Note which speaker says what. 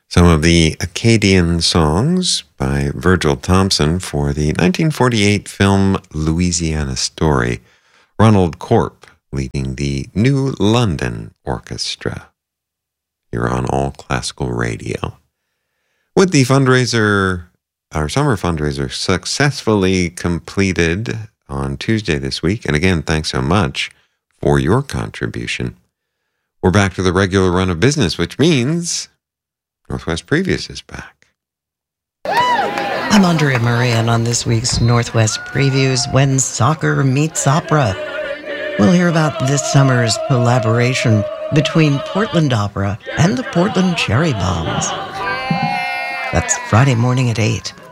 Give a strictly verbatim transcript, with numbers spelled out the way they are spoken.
Speaker 1: Some of the Acadian songs by Virgil Thompson for the nineteen forty-eight film Louisiana Story. Ronald Corp leading the New London Orchestra here on All Classical Radio. With the fundraiser, our summer fundraiser successfully completed on Tuesday this week, and again, thanks so much for your contribution. We're back to the regular run of business, which means Northwest Previews is back.
Speaker 2: I'm Andrea Murray, and on this week's Northwest Previews, when soccer meets opera, we'll hear about this summer's collaboration between Portland Opera and the Portland Cherry Bombs. That's Friday morning at eight.